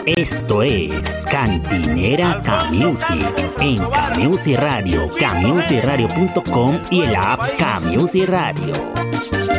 Esto es Cantinera K-Music en K-Music Radio, kmusicradio.com y el app K-Music Radio.